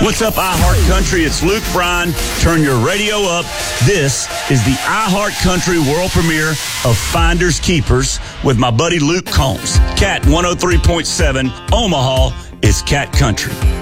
What's up, iHeart Country? It's Luke Bryan. Turn your radio up. This is the iHeart Country world premiere of Finders Keepers with my buddy Luke Combs. Cat 103.7, Omaha is Cat Country.